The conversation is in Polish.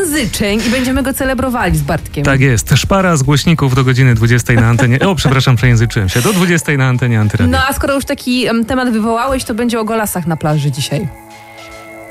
przejęzyczeń i będziemy go celebrowali z Bartkiem. Tak jest. Szpara z głośników do godziny 20 na antenie. O, przepraszam, przejęzyczyłem się. Do 20 na antenie Antyradia. No a skoro już taki temat wywołałeś, to będzie o golasach na plaży dzisiaj.